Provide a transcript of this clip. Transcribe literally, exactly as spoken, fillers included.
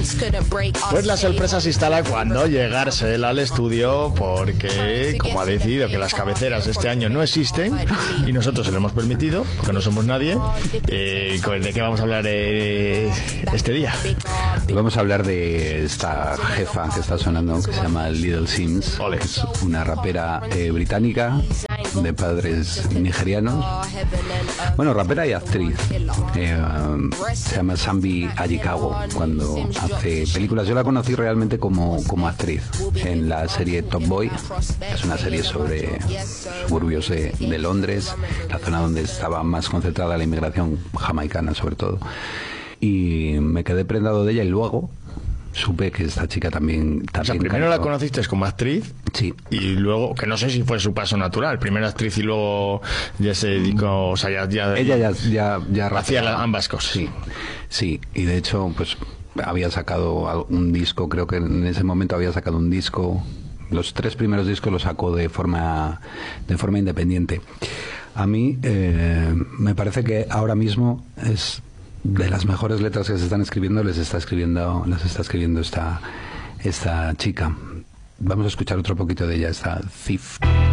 Pues la sorpresa se instala cuando llega Arcel al estudio, porque como ha decidido que las cabeceras este año no existen y nosotros se lo hemos permitido, porque no somos nadie, eh, ¿de qué vamos a hablar eh, este día? Vamos a hablar de esta jefa que está sonando, que se llama Little Sims. Ole. Es una rapera eh, británica de padres nigerianos. Bueno, rapera y actriz. Eh, um, se llama Sambi Ayikawo cuando hace películas. Yo la conocí realmente como, como actriz en la serie Top Boy. Es una serie sobre suburbios de, de Londres, la zona donde estaba más concentrada la inmigración jamaicana sobre todo. Y me quedé prendado de ella y luego supe que esta chica también... también o sea, primero cantó. la conociste como actriz. Sí. Y luego, que no sé si fue su paso natural, primero actriz y luego ya se dedicó, o sea, ya... ya ella ya, ya, ya hacía rapeaba. la, ambas cosas. Sí, sí, y de hecho, pues había sacado un disco, creo que en ese momento había sacado un disco, los tres primeros discos los sacó de forma, de forma independiente. A mí eh, me parece que ahora mismo es... de las mejores letras que se están escribiendo, les está escribiendo, las está escribiendo esta, esta chica. Vamos a escuchar otro poquito de ella, esta Thief.